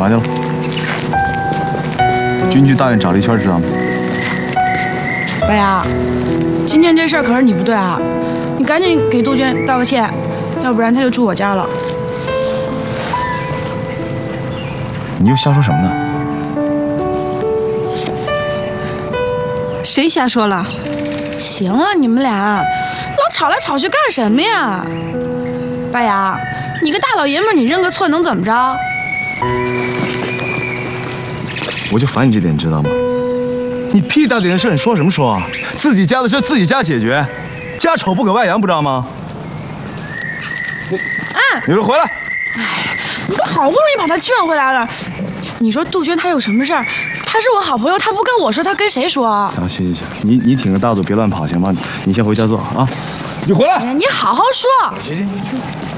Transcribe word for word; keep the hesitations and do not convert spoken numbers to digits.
嘛去了？军区大院找了一圈，知道吗？ 白牙，今天这事儿可是你不对啊！你赶紧给杜鹃道个歉，要不然她就住我家了。 你又瞎说什么呢？ 谁瞎说了？ 行了，你们俩老吵来吵去干什么呀？白牙，你个大老爷们儿，你认个错能怎么着？ 我就烦你这点，知道吗？你屁大点的事你说什么说啊？自己家的事自己家解决，家丑不可外扬，不知道吗？ 哎， 你说回来。 哎，你都好不容易把他劝回来了，你说杜鹃她有什么事儿？她是我好朋友，她不跟我说，她跟谁说？ 行行行行，你你挺个大度，别乱跑行吗？你你先回家坐啊，你回来。 哎呀，你好好说。 行行行。